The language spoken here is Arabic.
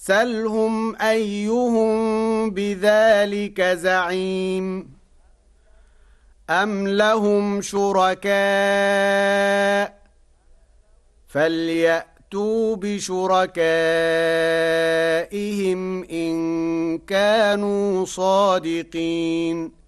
سلهم أيهم بذلك زعيم أم لهم شركاء فليأتوا بشركائهم إن كانوا صادقين